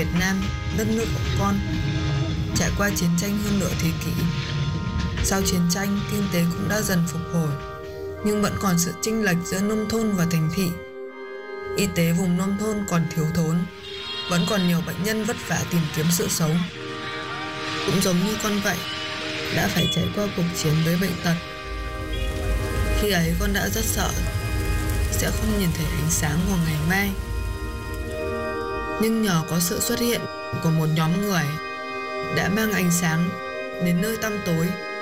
Việt Nam, đất nước của con, trải qua chiến tranh hơn nửa thế kỷ. Sau chiến tranh, kinh tế cũng đã dần phục hồi, nhưng vẫn còn sự chênh lệch giữa nông thôn và thành thị. Y tế vùng nông thôn còn thiếu thốn, vẫn còn nhiều bệnh nhân vất vả tìm kiếm sự sống. Cũng giống như con vậy, đã phải trải qua cuộc chiến với bệnh tật. Khi ấy con đã rất sợ sẽ không nhìn thấy ánh sáng của ngày mai. Nhưng nhờ có sự xuất hiện của một nhóm người đã mang ánh sáng đến nơi tăm tối,